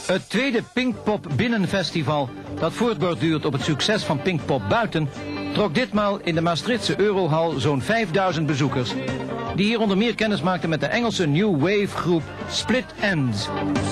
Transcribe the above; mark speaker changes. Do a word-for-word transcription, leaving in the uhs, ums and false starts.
Speaker 1: Het tweede Pinkpop Binnenfestival, dat voortborduurt op het succes van Pinkpop Buiten, trok ditmaal in de Maastrichtse Eurohal zo'n vijfduizend bezoekers, die hier onder meer kennis maakten met de Engelse New Wave groep Split Enz.